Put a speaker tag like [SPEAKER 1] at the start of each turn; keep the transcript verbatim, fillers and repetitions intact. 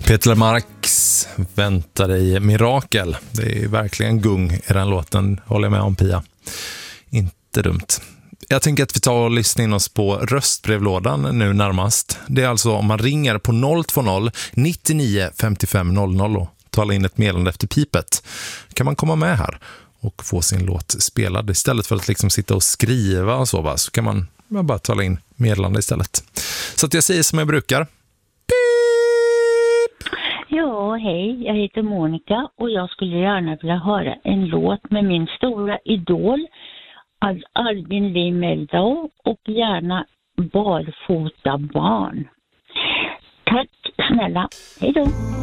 [SPEAKER 1] Peter Marx väntar dig mirakel. Det är verkligen gung i den låten, håller jag med om, Pia. Inte dumt. Jag tänker att vi tar och lyssnar in oss på röstbrevlådan nu närmast. Det är alltså om man ringer på noll två noll nittionio femtiofem noll noll och talar in ett meddelande efter pipet. Kan man komma med här och få sin låt spelad istället för att liksom sitta och skriva och så, va? Så kan man bara tala in meddelande istället. Så att jag säger som jag brukar.
[SPEAKER 2] Ja, hej, jag heter Monica och jag skulle gärna vilja höra en låt med min stora idol Albin Lee Meldau och gärna Barfota barn. Tack snälla, hej då!